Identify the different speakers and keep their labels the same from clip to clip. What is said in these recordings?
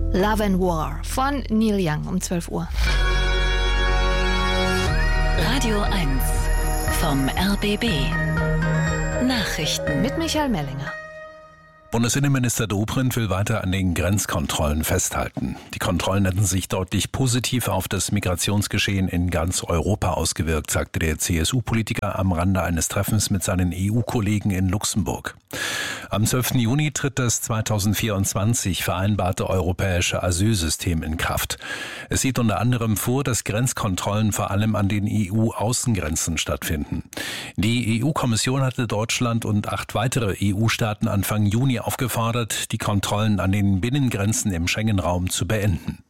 Speaker 1: Love and War von Neil Young um 12 Uhr.
Speaker 2: Radio 1 vom RBB. Nachrichten
Speaker 1: Mit Michael Mellinger.
Speaker 3: Bundesinnenminister Dobrindt will weiter an den Grenzkontrollen festhalten. Die Kontrollen hätten sich deutlich positiv auf das Migrationsgeschehen in ganz Europa ausgewirkt, sagte der CSU-Politiker am Rande eines Treffens mit seinen EU-Kollegen in Luxemburg. Am 12. Juni tritt das 2024 vereinbarte europäische Asylsystem in Kraft. Es sieht unter anderem vor, dass Grenzkontrollen vor allem an den EU-Außengrenzen stattfinden. Die EU-Kommission hatte Deutschland und 8 weitere EU-Staaten Anfang Juni aufgefordert, die Kontrollen an den Binnengrenzen im Schengen-Raum zu beenden.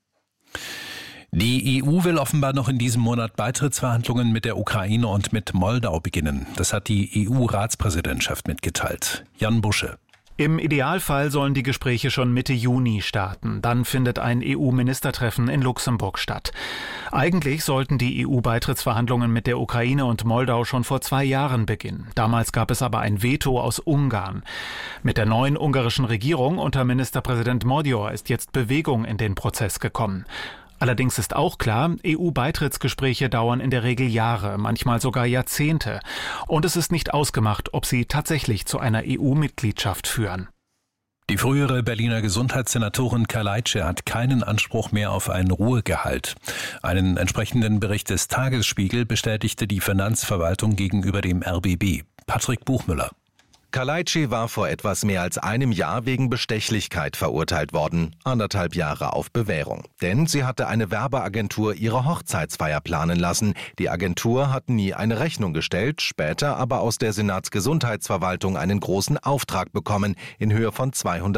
Speaker 3: Die EU will offenbar noch in diesem Monat Beitrittsverhandlungen mit der Ukraine und mit Moldau beginnen. Das hat die EU-Ratspräsidentschaft mitgeteilt. Jan Busche.
Speaker 4: Im Idealfall sollen die Gespräche schon Mitte Juni starten. Dann findet ein EU-Ministertreffen in Luxemburg statt. Eigentlich sollten die EU-Beitrittsverhandlungen mit der Ukraine und Moldau schon vor 2 Jahren beginnen. Damals gab es aber ein Veto aus Ungarn. Mit der neuen ungarischen Regierung unter Ministerpräsident Magyar ist jetzt Bewegung in den Prozess gekommen. Allerdings ist auch klar, EU-Beitrittsgespräche dauern in der Regel Jahre, manchmal sogar Jahrzehnte. Und es ist nicht ausgemacht, ob sie tatsächlich zu einer EU-Mitgliedschaft führen.
Speaker 3: Die frühere Berliner Gesundheitssenatorin Kaleitsche hat keinen Anspruch mehr auf ein Ruhegehalt. Einen entsprechenden Bericht des Tagesspiegel bestätigte die Finanzverwaltung gegenüber dem RBB. Patrick Buchmüller.
Speaker 5: Kaleitsche war vor etwas mehr als einem Jahr wegen Bestechlichkeit verurteilt worden, 1,5 Jahre auf Bewährung. Denn sie hatte eine Werbeagentur ihre Hochzeitsfeier planen lassen. Die Agentur hat nie eine Rechnung gestellt, später aber aus der Senatsgesundheitsverwaltung einen großen Auftrag bekommen in Höhe von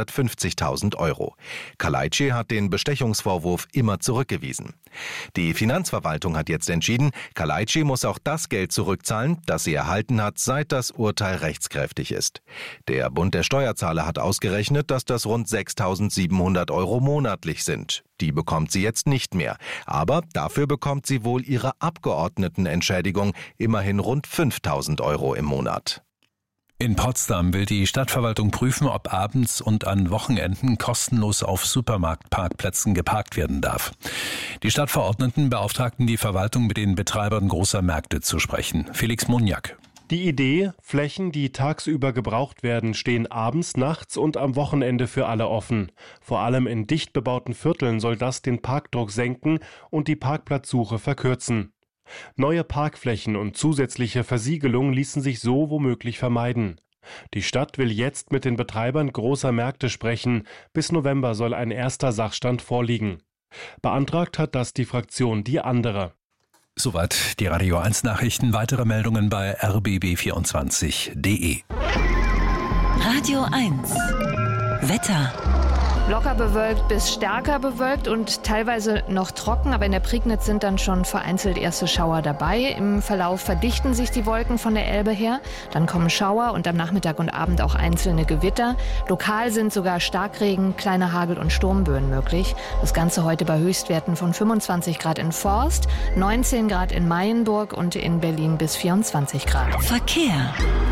Speaker 5: 250.000 Euro. Kaleitsche hat den Bestechungsvorwurf immer zurückgewiesen. Die Finanzverwaltung hat jetzt entschieden, Kaleitsche muss auch das Geld zurückzahlen, das sie erhalten hat, seit das Urteil rechtskräftig ist. Der Bund der Steuerzahler hat ausgerechnet, dass das rund 6.700 Euro monatlich sind. Die bekommt sie jetzt nicht mehr. Aber dafür bekommt sie wohl ihre Abgeordnetenentschädigung, immerhin rund 5.000 Euro im Monat.
Speaker 3: In Potsdam will die Stadtverwaltung prüfen, ob abends und an Wochenenden kostenlos auf Supermarktparkplätzen geparkt werden darf. Die Stadtverordneten beauftragten die Verwaltung, mit den Betreibern großer Märkte zu sprechen. Felix Munjak.
Speaker 6: Die Idee, Flächen, die tagsüber gebraucht werden, stehen abends, nachts und am Wochenende für alle offen. Vor allem in dicht bebauten Vierteln soll das den Parkdruck senken und die Parkplatzsuche verkürzen. Neue Parkflächen und zusätzliche Versiegelung ließen sich so womöglich vermeiden. Die Stadt will jetzt mit den Betreibern großer Märkte sprechen. Bis November soll ein erster Sachstand vorliegen. Beantragt hat das die Fraktion Die Andere.
Speaker 3: Soweit die Radio 1 Nachrichten. Weitere Meldungen bei rbb24.de.
Speaker 2: Radio 1 Wetter.
Speaker 1: Locker bewölkt bis stärker bewölkt und teilweise noch trocken, aber in der Prignitz sind dann schon vereinzelt erste Schauer dabei. Im Verlauf verdichten sich die Wolken von der Elbe her, dann kommen Schauer und am Nachmittag und Abend auch einzelne Gewitter. Lokal sind sogar Starkregen, kleine Hagel- und Sturmböen möglich. Das Ganze heute bei Höchstwerten von 25 Grad in Forst, 19 Grad in Mayenburg und in Berlin bis 24 Grad.
Speaker 2: Verkehr.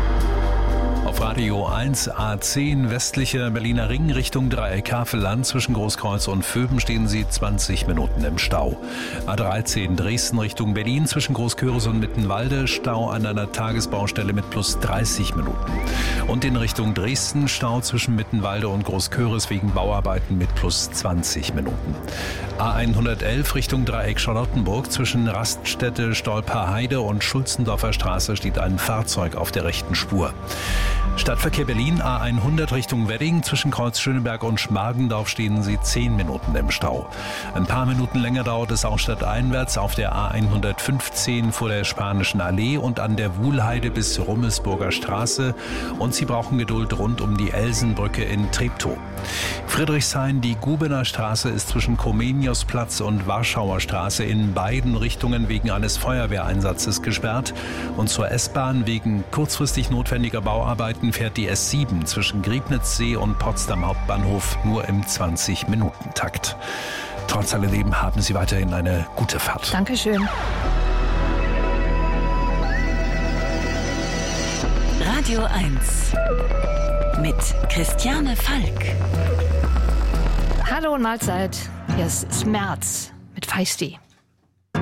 Speaker 3: Auf Radio 1 A10 westlicher Berliner Ring Richtung Dreieck Havelland zwischen Großkreuz und Vöben stehen Sie 20 Minuten im Stau. A13 Dresden Richtung Berlin zwischen Großköris und Mittenwalde Stau an einer Tagesbaustelle mit plus 30 Minuten. Und in Richtung Dresden Stau zwischen Mittenwalde und Großköris wegen Bauarbeiten mit plus 20 Minuten. A111 Richtung Dreieck Charlottenburg zwischen Raststätte Stolper-Heide und Schulzendorfer Straße steht ein Fahrzeug auf der rechten Spur. Stadtverkehr Berlin A100 Richtung Wedding zwischen Kreuz Schöneberg und Schmargendorf stehen Sie 10 Minuten im Stau. Ein paar Minuten länger dauert es auch stadteinwärts auf der A115 vor der Spanischen Allee und an der Wuhlheide bis Rummelsburger Straße und Sie brauchen Geduld rund um die Elsenbrücke in Treptow. Friedrichshain, die Gubener Straße ist zwischen Comeniusplatz und Warschauer Straße in beiden Richtungen wegen eines Feuerwehreinsatzes gesperrt und zur S-Bahn wegen kurzfristig notwendiger Bauarbeiten fährt die S7 zwischen Griebnitzsee und Potsdam Hauptbahnhof nur im 20-Minuten-Takt. Trotz alledem haben Sie weiterhin eine gute Fahrt.
Speaker 1: Dankeschön.
Speaker 2: Radio 1 mit Christiane Falk.
Speaker 1: Hallo und Mahlzeit. Hier ist Schmerz mit Feisty.